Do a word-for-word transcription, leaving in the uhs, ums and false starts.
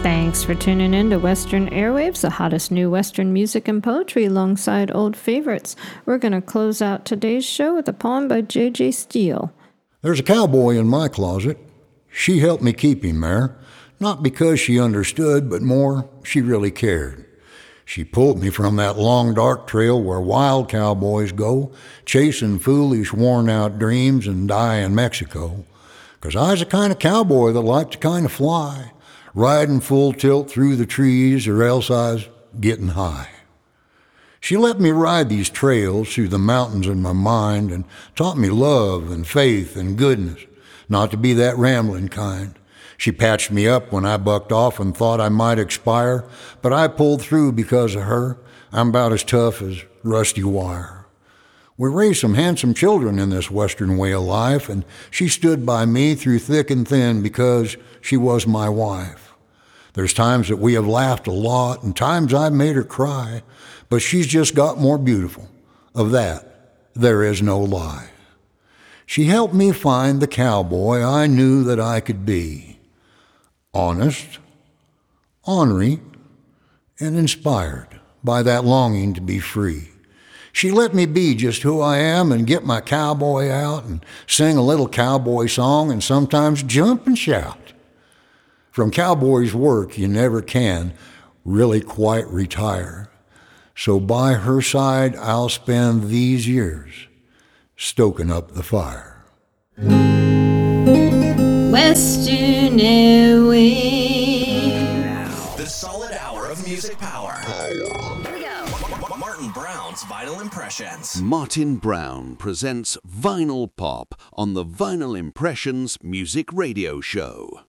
Thanks for tuning in to Western Airwaves, the hottest new Western music and poetry alongside old favorites. We're going to close out today's show with a poem by J J. Steele. There's a cowboy in my closet. She helped me keep him there, not because she understood, but more, she really cared. She pulled me from that long, dark trail where wild cowboys go, chasing foolish, worn-out dreams and die in Mexico. 'Cause I was the kind of cowboy that liked to kind of fly, riding full tilt through the trees, or else I was getting high. She let me ride these trails through the mountains in my mind and taught me love and faith and goodness, not to be that rambling kind. She patched me up when I bucked off and thought I might expire, but I pulled through because of her. I'm about as tough as rusty wire. We raised some handsome children in this Western way of life, and she stood by me through thick and thin because she was my wife. There's times that we have laughed a lot, and times I've made her cry, but she's just got more beautiful. Of that, there is no lie. She helped me find the cowboy I knew that I could be. Honest, ornery, and inspired by that longing to be free. She let me be just who I am and get my cowboy out and sing a little cowboy song and sometimes jump and shout. From cowboy's work, you never can really quite retire. So by her side, I'll spend these years stoking up the fire. Western Airwaves. The solid hour of music power. Martin Brown's Vinyl Impressions. Martin Brown presents Vinyl Pop on the Vinyl Impressions Music Radio Show.